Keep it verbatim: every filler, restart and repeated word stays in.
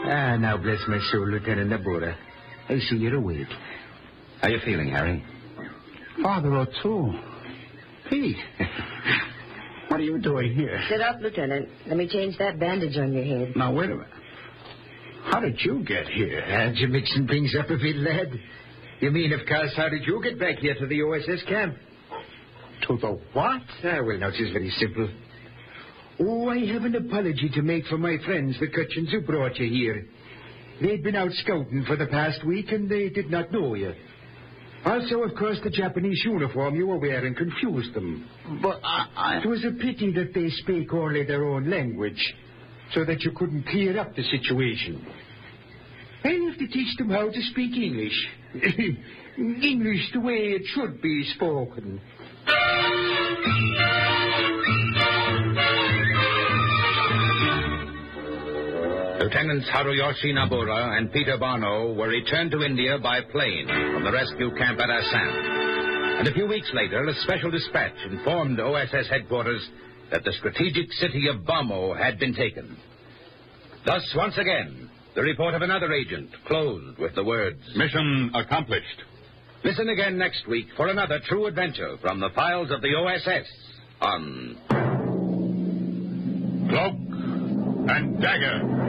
Ah, now bless my soul, Lieutenant Nabora. I see you're awake. How you feeling, Harry? Father O'Toole. Pete. What are you doing here? Sit up, Lieutenant. Let me change that bandage on your head. Now, wait a minute. How did you get here? Aren't you mixing things up a bit, lad? You mean, of course, how did you get back here to the O S S camp? To the what? Ah, well, now, it's very simple. Oh, I have an apology to make for my friends, the Cutchins who brought you here. They'd been out scouting for the past week, and they did not know you. Also, of course, the Japanese uniform you were wearing confused them. But I... I... It was a pity that they speak only their own language, so that you couldn't clear up the situation. I'll have to teach them how to speak English. English the way it should be spoken. Lieutenants Haruyoshi Nabura and Peter Barno were returned to India by plane from the rescue camp at Assam. And a few weeks later, a special dispatch informed O S S headquarters that the strategic city of Bhamo had been taken. Thus, once again, the report of another agent closed with the words, "Mission accomplished." Listen again next week for another true adventure from the files of the O S S on Cloak and Dagger.